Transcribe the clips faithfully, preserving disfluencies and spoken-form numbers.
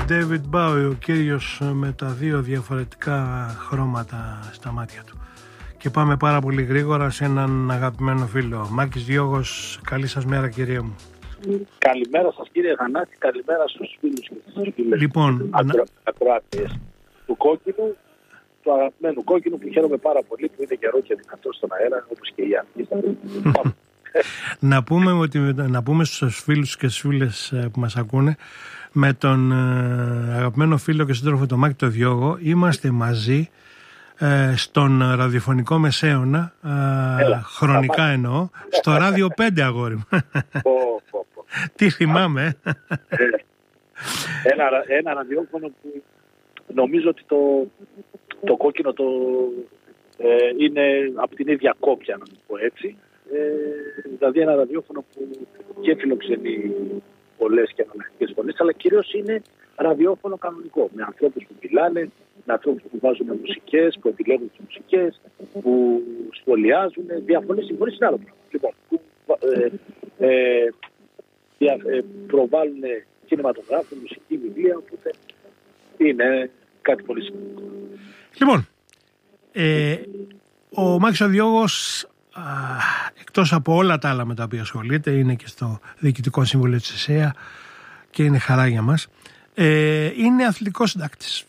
David Bowie, ο κύριος με τα δύο διαφορετικά χρώματα στα μάτια του. Και πάμε πάρα πολύ γρήγορα σε έναν αγαπημένο φίλο. Μάκης Διώγος, καλή σας μέρα κύριε μου. Καλημέρα σας κύριε Θανάση, καλημέρα στους φίλους και στις φίλες λοιπόν, ακρο... ακροάτες του κόκκινου, του αγαπημένου κόκκινου που χαίρομαι πάρα πολύ που είναι καιρό και δυνατό στον αέρα όπως και η Άννη. να, πούμε ότι, να πούμε στους φίλους και στις φίλες που μας ακούνε, με τον ε, αγαπημένο φίλο και σύντροφο τον Μάκη το Διώγο είμαστε μαζί ε, στον ραδιοφωνικό μεσαίωνα, ε, Έλα, χρονικά θα εννοώ, στο Ράδιο πέντε αγόρι μου. Πω, πω, πω. Τι θυμάμαι. ένα, ένα ραδιόφωνο που νομίζω ότι το, το κόκκινο το, ε, είναι από την ίδια κόπια, να το πω έτσι. Ε, δηλαδή ένα ραδιόφωνο που και φιλοξενεί πολλές και αναλυτικές φωνές, αλλά κυρίως είναι ραδιόφωνο κανονικό, με ανθρώπους που μιλάνε, με ανθρώπους που βάζουν μουσικές, που επιλέγουν τις μουσικές, που σχολιάζουν, διαφωνίες, συμφωνίες είναι άλλο πράγμα. Λοιπόν, που ε, ε, δια, ε, προβάλλουν κινηματογράφο, μουσική, βιβλία, οπότε είναι κάτι πολύ σημαντικό. Λοιπόν, ε, ο Μάκης ο Διώγος, α, εκτός από όλα τα άλλα με τα οποία ασχολείται, είναι και στο Διοικητικό Σύμβουλο της ΕΣΕΑ και είναι χαρά για μας, ε, είναι αθλητικός συντάκτης.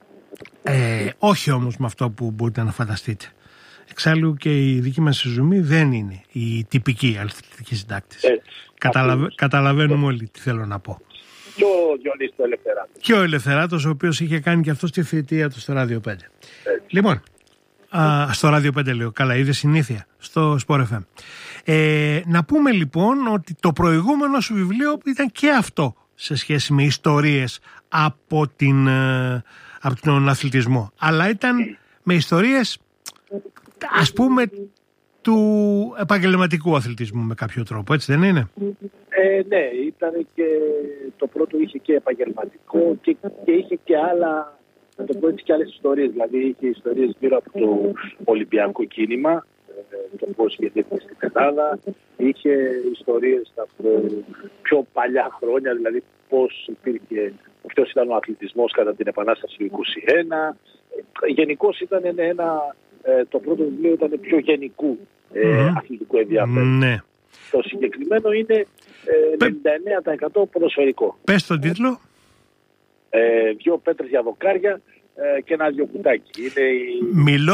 Ε, όχι όμως με αυτό που μπορείτε να φανταστείτε. Εξάλλου και η δική μας Ζουμί δεν είναι η τυπική αθλητική συντάκτης. Ε, Καταλαβα... Καταλαβαίνουμε όλοι τι θέλω να πω. Και ο Διονύσης ο Ελευθεράτος. Και ο Ελευθεράτος, ο οποίος είχε κάνει και αυτό τη θητεία του στο Ράδιο πέντε. Ε. Λοιπόν, α, στο Ράδιο πέντε λέω, καλά, είδε συνήθεια, στο Sport εφ εμ. Ε, να πούμε λοιπόν ότι το προηγούμενο σου βιβλίο ήταν και αυτό σε σχέση με ιστορίες από, την, από τον αθλητισμό. Αλλά ήταν με ιστορίες, ας πούμε, του επαγγελματικού αθλητισμού με κάποιο τρόπο, έτσι δεν είναι? Ε, ναι, ήταν και το πρώτο είχε και επαγγελματικό και, και είχε και άλλα, να το πω έτσι, και άλλες ιστορίες. Δηλαδή είχε ιστορίες γύρω από το Ολυμπιακό κίνημα, το πώς γεννήθηκε στην Ελλάδα, είχε ιστορίες από πιο παλιά χρόνια, δηλαδή πώς υπήρχε, ποιος ήταν ο αθλητισμός κατά την Επανάσταση του είκοσι ένα. Γενικώς ήταν ένα, το πρώτο βιβλίο ήταν πιο γενικού ε, mm-hmm. αθλητικού ενδιαφέρον. Ναι. Το συγκεκριμένο είναι ε, ενενήντα εννέα τοις εκατό ποδοσφαιρικό. Πες τον τίτλο. Ε, δύο πέτρες για δοκάρια ε, και ένα δυο κουτάκι. Είναι η... Μιλώ